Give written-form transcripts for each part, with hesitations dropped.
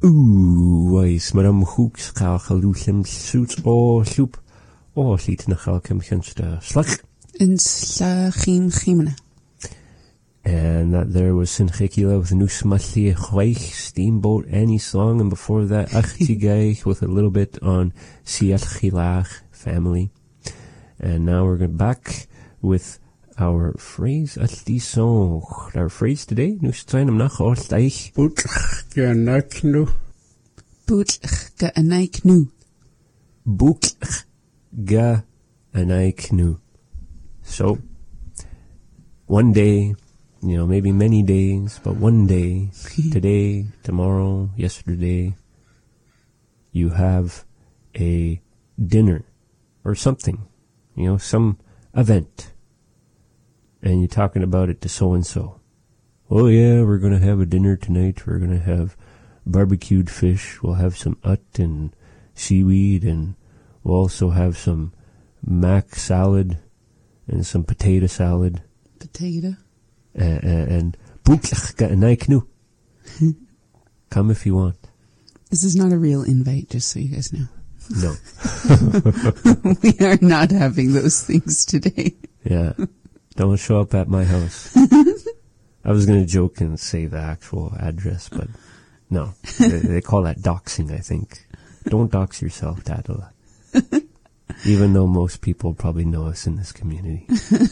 Weis, maar am hoeks gaal geloelem suits o sloep. O, liet na gaal kem genste slag. In Slachim Chimena. And that there was Sinchikila with Nusmatli Chweich, Steamboat, Any Song, and before that Achtigaich with a little bit on Siat family. And now we're going back with our phrase at the song. Our phrase today, Nustainam nach Ortaich. Boetlich genaiknu. Boetlich genaiknu. Boetlich genaiknu. So, one day, maybe many days, but one day, today, tomorrow, yesterday, you have a dinner or something, some event, and you're talking about it to so-and-so. Oh yeah, we're going to have a dinner tonight. We're going to have barbecued fish. We'll have some ut and seaweed, and we'll also have some mac salad and some potato salad. Potato? And come if you want. This is not a real invite, just so you guys know. No. We are not having those things today. Yeah. Don't show up at my house. I was going to joke and say the actual address, but no. They call that doxing, I think. Don't dox yourself, Dadala. Even though most people probably know us in this community.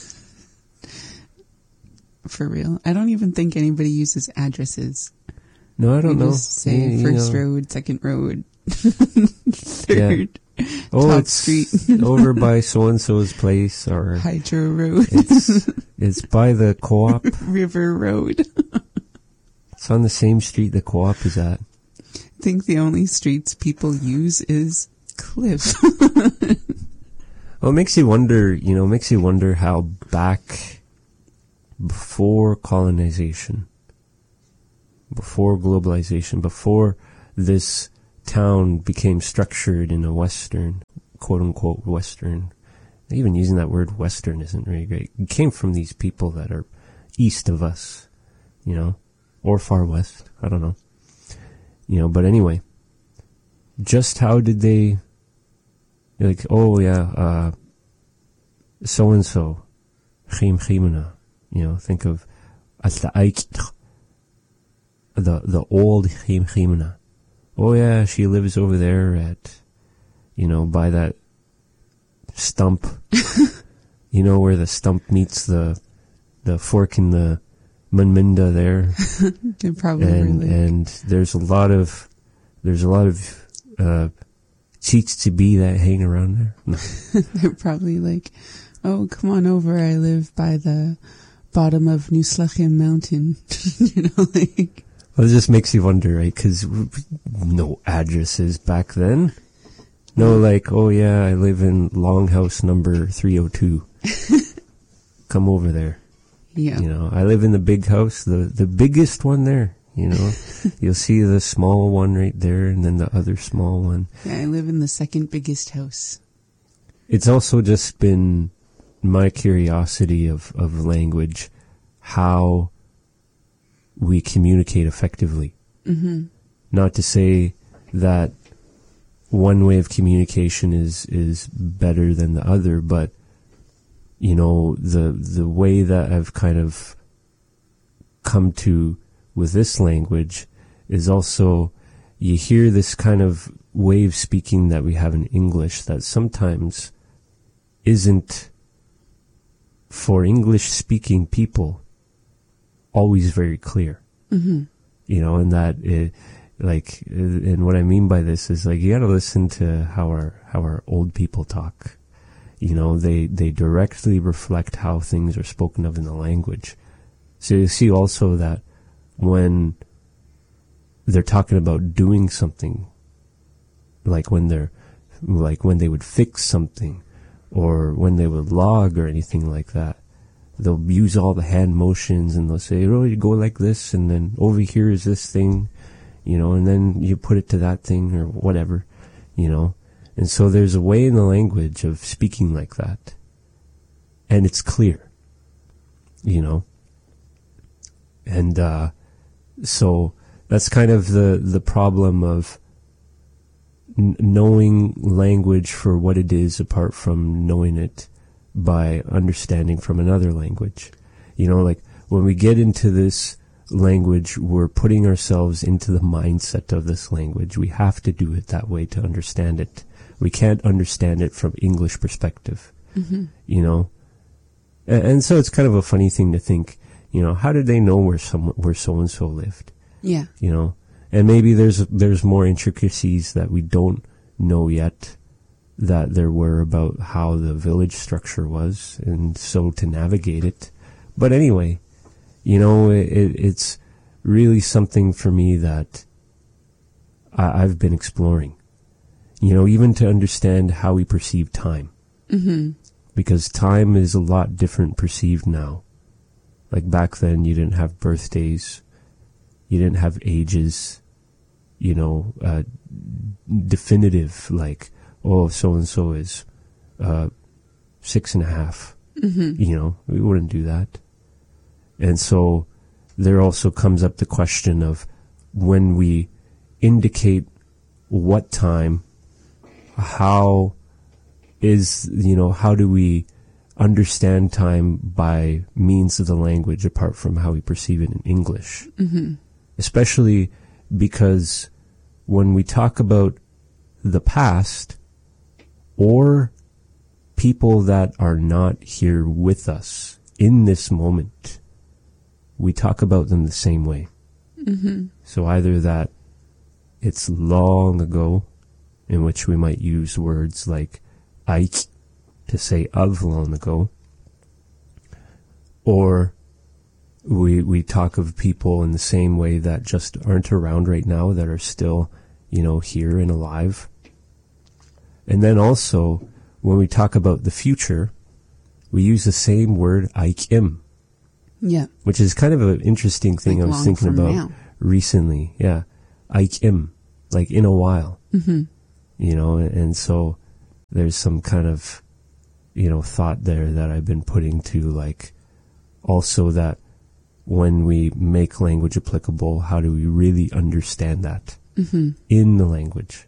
For real. I don't even think anybody uses addresses. No, I don't know. Just say first road, second road, third top it's street. over by so-and-so's place, or Hydro Road. It's by the co-op. River Road. It's on the same street the co-op is at. I think the only streets people use is Cliff. Well, it makes you wonder how back before colonization, before globalization, before this town became structured in a Western, quote-unquote Western, even using that word Western isn't really great. It came from these people that are east of us, or far west, I don't know. But anyway, just how did they, so-and-so, Chimena, think of the old Chimena. Oh yeah, she lives over there at, by that stump, where the stump meets the fork in the Munminda there. They probably and there's a lot of cheats to be that hang around there. No. They're probably like, oh, come on over. I live by the bottom of New Slachim Mountain. Well, it just makes you wonder, right? Because no addresses back then. No, oh yeah, I live in Longhouse number 302. Come over there. Yeah. I live in the big house, the biggest one there. You'll see the small one right there, and then the other small one. Yeah, I live in the second biggest house. It's also just been my curiosity of language, how we communicate effectively. Mm-hmm. Not to say that one way of communication is better than the other, but the way that I've kind of come to with this language is also, you hear this kind of way of speaking that we have in English that sometimes isn't, for English-speaking people, always very clear. Mm-hmm. And that and what I mean by this is you gotta listen to how our old people talk. They directly reflect how things are spoken of in the language. So you see also that when they're talking about doing something, when they would fix something, or when they would log or anything like that, they'll use all the hand motions, and they'll say, oh, you go like this, and then over here is this thing, and then you put it to that thing, or whatever, And so there's a way in the language of speaking like that. And it's clear, And so that's kind of the problem of knowing language for what it is apart from knowing it by understanding from another language. You know, like when we get into this language, we're putting ourselves into the mindset of this language. We have to do it that way to understand it. We can't understand it from English perspective, you know? And so it's kind of a funny thing to think, you know, how did they know where so-and-so lived? Yeah. You know? And maybe there's more intricacies that we don't know yet that there were about how the village structure was, and so to navigate it. But anyway, you know, it's really something for me that I've been exploring. You know, even to understand how we perceive time. Mm-hmm. Because time is a lot different perceived now. Like back then, you didn't have birthdays. You didn't have ages, you know, definitive, like, oh, so-and-so is 6.5. You know, we wouldn't do that. And so there also comes up the question of when we indicate what time, how do we understand time by means of the language apart from how we perceive it in English? Especially because when we talk about the past or people that are not here with us in this moment, we talk about them the same way. So either that it's long ago, in which we might use words like Ike to say of long ago, or we talk of people in the same way that just aren't around right now, that are still, you know, here and alive. And then also, when we talk about the future, we use the same word Aikim. Yeah. Which is kind of an interesting thing, like I was thinking about now. Recently. Yeah. Aikim. Like in a while. You know, and so there's some kind of, you know, thought there that I've been putting to, like, also that when we make language applicable, how do we really understand that in the language?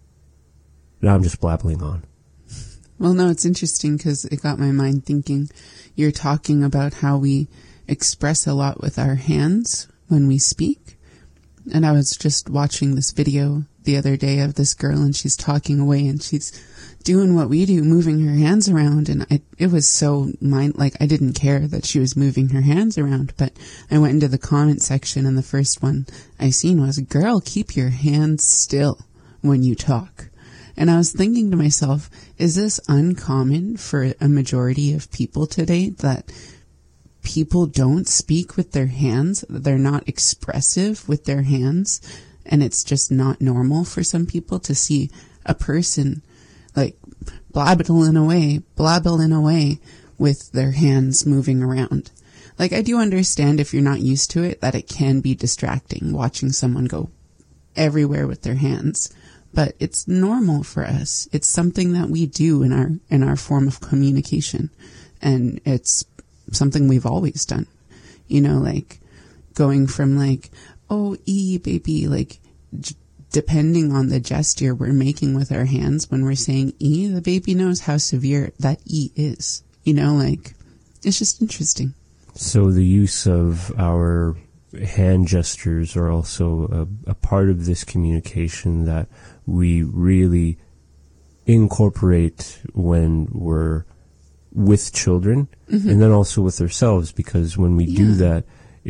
Now I'm just blabbling on. Well, no, it's interesting because it got my mind thinking. You're talking about how we express a lot with our hands when we speak. And I was just watching this video the other day of this girl, and she's talking away, and she's doing what we do, moving her hands around. And it was so I didn't care that she was moving her hands around, but I went into the comment section, and the first one I seen was, "Girl, keep your hands still when you talk." And I was thinking to myself, is this uncommon for a majority of people today, that people don't speak with their hands, that they're not expressive with their hands, and it's just not normal for some people to see a person like blabbling away with their hands moving around. Like, I do understand if you're not used to it that it can be distracting watching someone go everywhere with their hands, but it's normal for us. It's something that we do in our form of communication, and it's something we've always done. You know, like going from like, oh, baby, like depending on the gesture we're making with our hands when we're saying the baby knows how severe that is. You know, like, it's just interesting. So the use of our hand gestures are also a part of this communication that we really incorporate when we're with children, and then also with ourselves, because when we do that,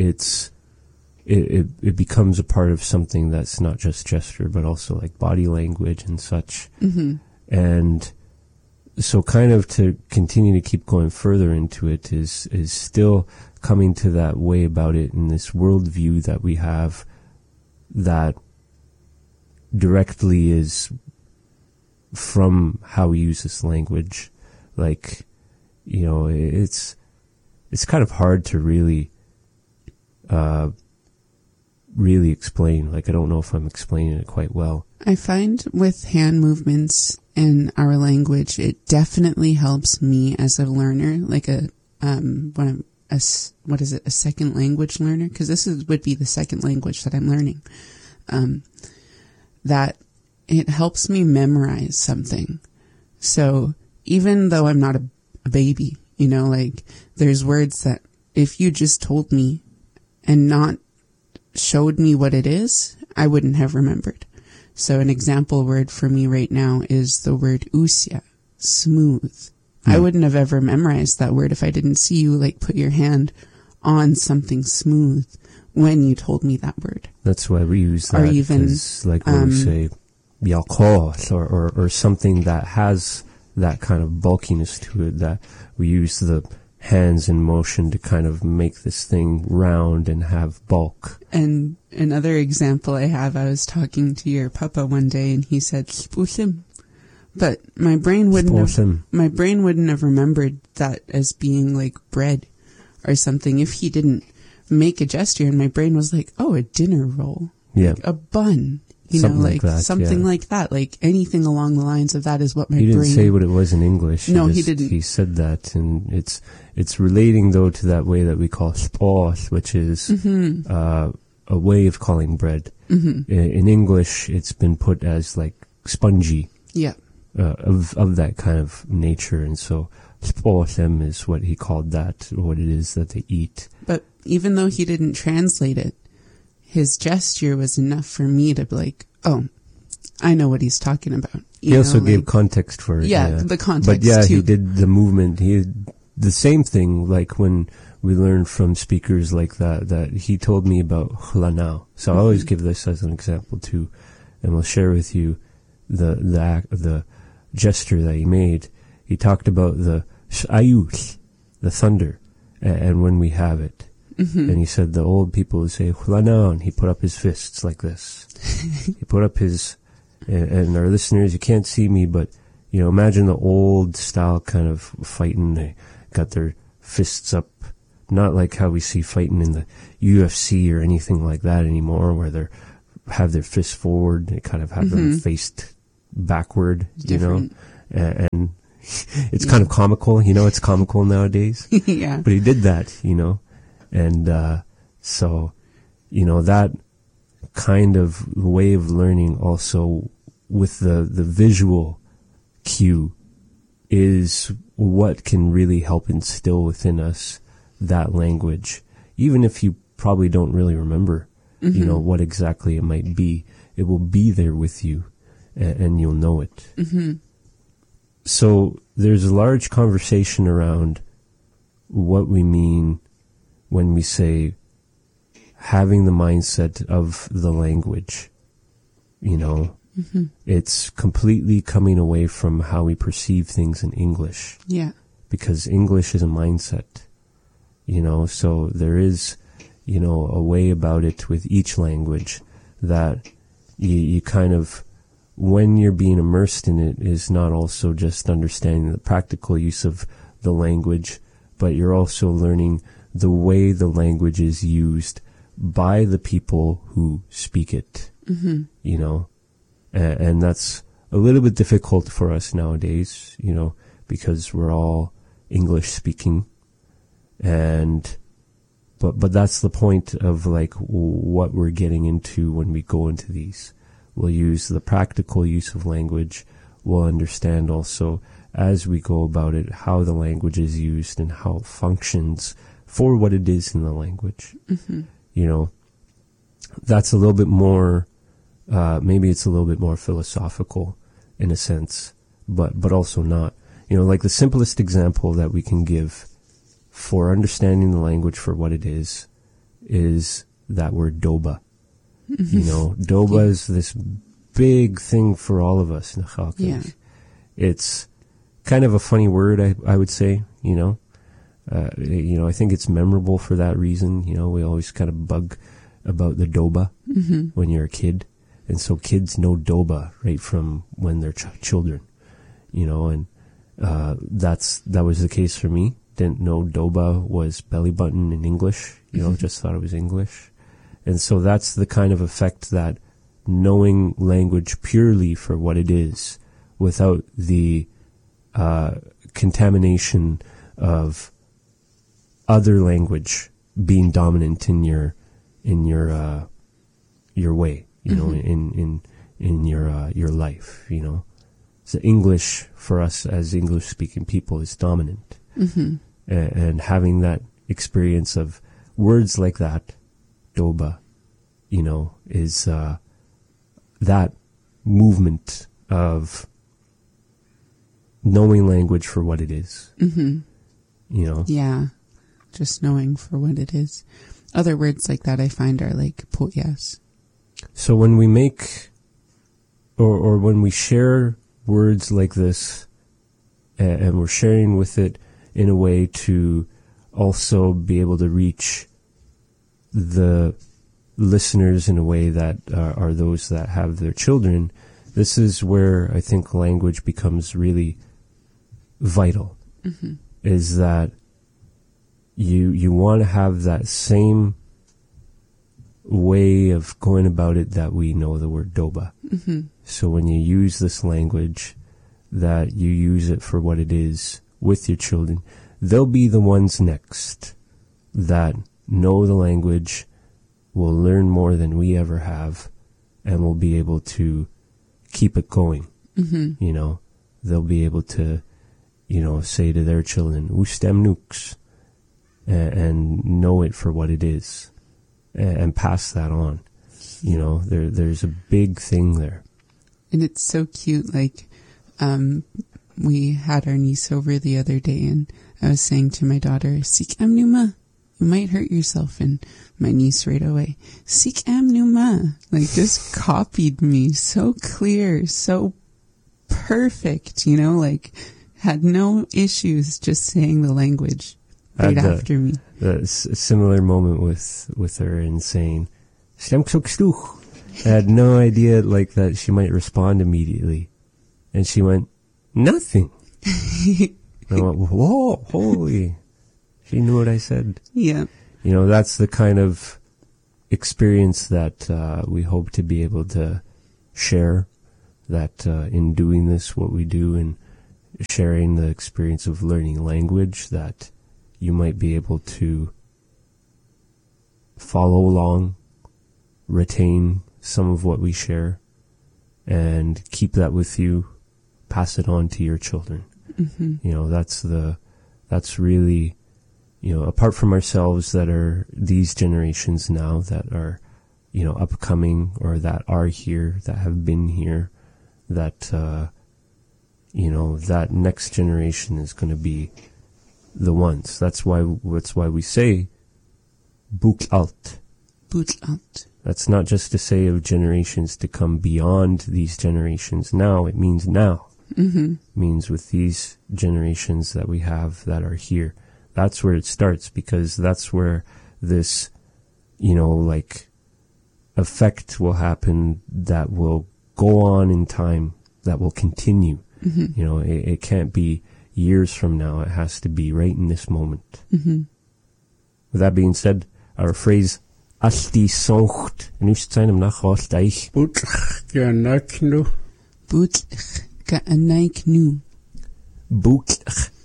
it becomes a part of something that's not just gesture, but also like body language and such. And so kind of to continue to keep going further into it is still coming to that way about it in this worldview that we have that directly is from how we use this language. Like, you know, it's kind of hard to really explain. Like, I don't know if I'm explaining it quite well. I find with hand movements in our language, it definitely helps me as a learner, like a second language learner, because would be the second language that I'm learning, that it helps me memorize something. So even though I'm not a baby, like there's words that if you just told me and not showed me what it is, I wouldn't have remembered. So an example word for me right now is the word usya, smooth. I wouldn't have ever memorized that word if I didn't see you like put your hand on something smooth when you told me that word. That's why we use that. Or even, like when we say yalkos or something that has that kind of bulkiness to it, that we use the hands in motion to kind of make this thing round and have bulk. And another example I was talking to your papa one day and he said, "Spusim." But my brain wouldn't have remembered that as being like bread or something if he didn't make a gesture, and my brain was like, oh, a dinner roll. Yeah. Like a bun. Something like that. Like anything along the lines of that is what my brain... He didn't say what it was in English. No, he didn't. He said that, and it's relating though to that way that we call spos, which is a way of calling bread. Mm-hmm. In English, it's been put as like spongy. Yeah. Of that kind of nature, and so sposem is what he called that, what it is that they eat. But even though he didn't translate it, his gesture was enough for me to be like, oh, I know what he's talking about. He also gave context for it. Yeah, the context. But yeah, too. He did the movement. He did the same thing, like when we learned from speakers like that he told me about hlanao. So I always give this as an example too, and we'll share with you the gesture that he made. He talked about the ayus, the thunder, and when we have it. Mm-hmm. And he said the old people would say hlanao, and he put up his fists like this. He put up his, and our listeners, you can't see me, but imagine the old style kind of fighting. They got their fists up, not like how we see fighting in the UFC or anything like that anymore, where they have their fists forward. They kind of have them faced backward, Different. and it's kind of comical, it's comical nowadays. Yeah. But he did that, and so, that kind of way of learning also with the visual cue is what can really help instill within us that language. Even if you probably don't really remember, what exactly it might be, it will be there with you. And you'll know it. Mm-hmm. So there's a large conversation around what we mean when we say having the mindset of the language. It's completely coming away from how we perceive things in English. Yeah. Because English is a mindset. So there is, a way about it with each language that you kind of, when you're being immersed in it, is not also just understanding the practical use of the language, but you're also learning the way the language is used by the people who speak it. Mm-hmm. And that's a little bit difficult for us nowadays, because we're all English speaking, but that's the point of like what we're getting into when we go into these. We'll use the practical use of language. We'll understand also, as we go about it, how the language is used and how it functions for what it is in the language. Mm-hmm. That's a little bit more, maybe it's a little bit more philosophical in a sense, but also not. Like the simplest example that we can give for understanding the language for what it is that word doba. Doba is this big thing for all of us in Chalkes. Yeah. It's kind of a funny word, I would say, I think it's memorable for that reason. We always kind of bug about the doba when you're a kid. And so kids know doba right from when they're children, and that was the case for me. Didn't know doba was belly button in English, just thought it was English. And so that's the kind of effect that knowing language purely for what it is, without the contamination of other language being dominant in your way, you know, in your life, you know. So English for us as English speaking people is dominant. And having that experience of words like that, Doba, you know, is that movement of knowing language for what it is. You know? Yeah. Just knowing for what it is. Other words like that I find are like poyas. So when we make, or when we share words like this, and we're sharing with it in a way to also be able to reach the listeners in a way that are those that have their children, this is where I think language becomes really vital. Is that you want to have that same way of going about it that we know the word Doba. So when you use this language, that you use it for what it is with your children, they'll be the ones next that know the language, will learn more than we ever have, and will be able to keep it going. You know, they'll be able to, you know, say to their children, "Ustem nukes," and know it for what it is, and pass that on. You know, there's a big thing there. And it's so cute. Like, we had our niece over the other day, and I was saying to my daughter, "Sik am numa, you might hurt yourself." And my niece right away, "Sik am numa," like just copied me. So clear, so perfect, you know, like had no issues just saying the language right after me. A similar moment with her in saying, I had no idea like that she might respond immediately. And she went, "Nothing." I went, "Whoa, holy." She knew what I said. Yeah. You know, that's the kind of experience that we hope to be able to share, that in doing this, what we do, and sharing the experience of learning language, that you might be able to follow along, retain some of what we share, and keep that with you, pass it on to your children. You know, that's really, you know, apart from ourselves that are these generations now that are, you know, upcoming, or that are here, that have been here, that, you know, that next generation is going to be the ones. That's why we say Buk alt. Buk alt. That's not just to say of generations to come beyond these generations now. It means now. It means with these generations that we have that are here. That's where it starts, because that's where this, you know, like, effect will happen that will go on in time, that will continue. You know, it can't be years from now. It has to be right in this moment. With that being said, our phrase, "Alti soncht," and us tsainem nach altaich. Butch ganaknu. Butch ganaknu. Butch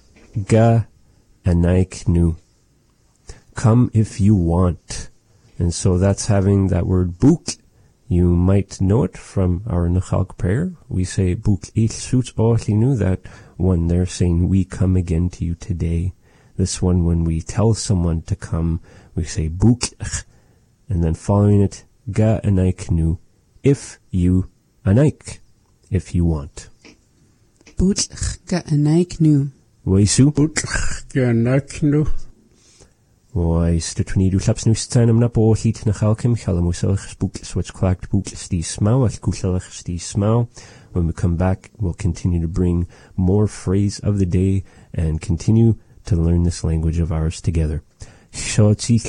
ganaknu. Come if you want. And so that's having that word buk. You might know it from our Nachalk prayer. We say, "Buk il suits nu," that one there saying, "We come again to you today." This one, when we tell someone to come, we say, "Buk," and then following it, "Ga anaik nu," if you anaik, if you want. Buk ga anaik nu. Waisu? Butch ganaknu. Why, Stutunidu Slapsnustan, am Napo, Heat Nachalkim, Halamuselch, Spook, Switch Clacked, Book, Stee Smau, Kuselch, Stee Smau. When we come back, we'll continue to bring more phrase of the day and continue to learn this language of ours together. We're all learning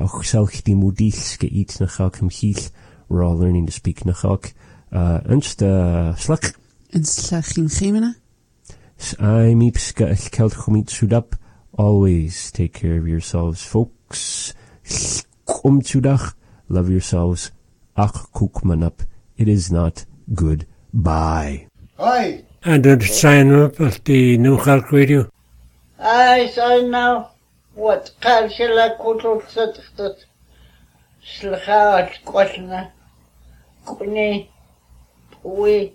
to speak Nachalk. Slak. En slachim gemena. I'm Ipska Kelchomit Sudap. Always take care of yourselves, folks. Love yourselves. Ach kukmanap. It is not good. Bye. Hi. And then sign up at the Nachalk Radio. I sign now. What Kalshela Kutusat Slha Quatna Kuni Pui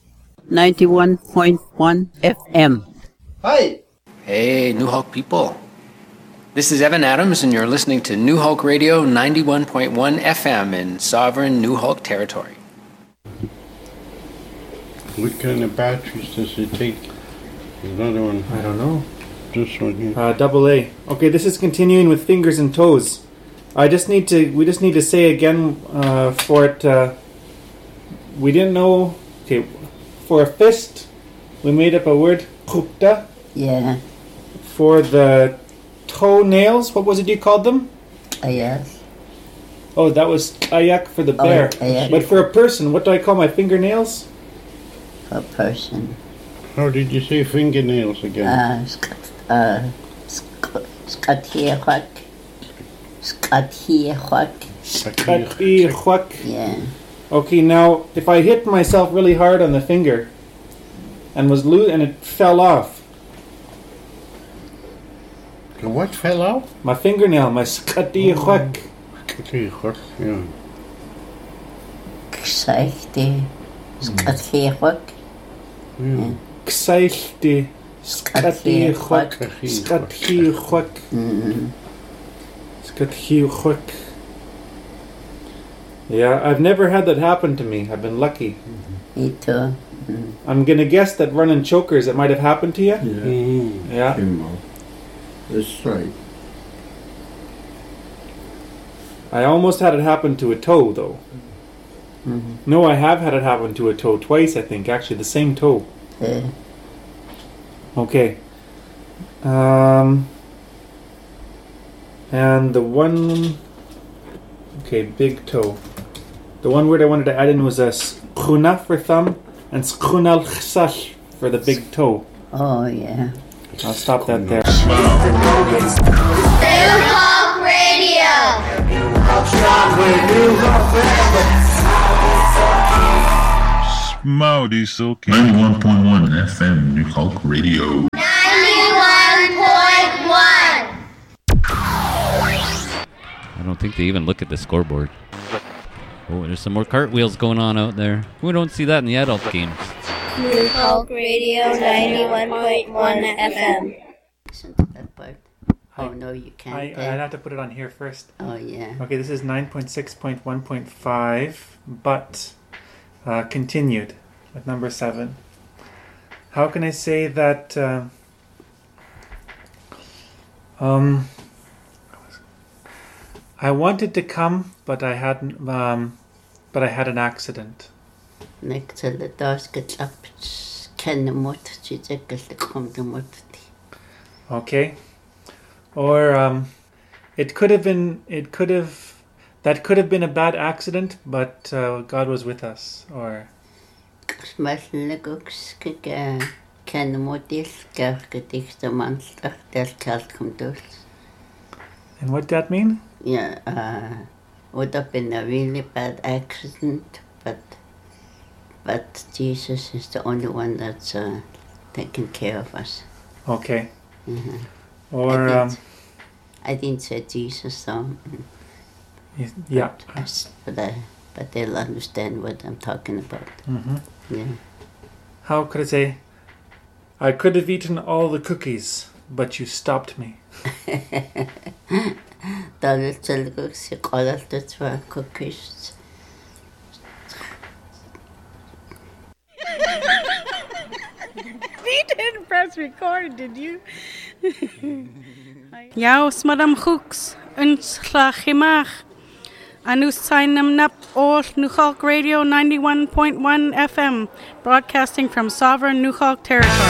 91.1 FM. Hi. Hey, New Hulk people. This is Evan Adams, and you're listening to New Hulk Radio 91.1 FM in sovereign New Hulk territory. What kind of batteries does it take? Another one. I don't know. This one here. AA. Okay, this is continuing with fingers and toes. We just need to say again for it. We didn't know. Okay, for a fist, we made up a word, kupta. Yeah. For the toenails, what was it you called them? Yes. Oh, that was kayak for the bear. Kayak. But for a person, what do I call my fingernails? For a person. How did you say fingernails again? Skathiehwak. Skathiehwak. Yeah. Okay, now if I hit myself really hard on the finger and was and it fell off. What fell out? My fingernail, my skathiehwak. Skathiehwak, yeah. Skathiehwak. Yeah. Ksaichte. Skathiehwak. Skathiehwak. Skathiehwak. Yeah, I've never had that happen to me. I've been lucky. Me too. I'm going to guess that running chokers, it might have happened to you? Yeah. Yeah. That's right. I almost had it happen to a toe, though. No, I have had it happen to a toe twice, I think. Actually, the same toe. Yeah. Okay. And the one... Okay, big toe. The one word I wanted to add in was a skuna for thumb and skunal chsash for the big toe. Oh, yeah. I'll stop that there. New Hulk Radio. Smarty Silky 91.1 FM New Hulk Radio. 91.1. I don't think they even look at the scoreboard. Oh, there's some more cartwheels going on out there. We don't see that in the adult games. New Hulk Radio 91.1 FM. Listen to that part. Oh, no, you can't. I'd have to put it on here first. Oh, yeah. Okay, this is 9.6.1.5, but continued with number 7. How can I say that... I wanted to come, but I hadn't. But I had an accident. Okay, or it could have been. That could have been a bad accident, but God was with us. Or. And what that mean? Yeah, would have been a really bad accident, but Jesus is the only one that's taking care of us. Okay. Mm-hmm. Or I didn't say Jesus though. Yeah. But they'll understand what I'm talking about. Mm-hmm. Yeah. How could I say? I could have eaten all the cookies, but you stopped me. Cookies. You didn't press record, did you? Yaus Madam Hooks, uns Slachimach. Anus Sainam Nap All New Hulk Radio 91.1 FM, broadcasting from sovereign New Hulk territory.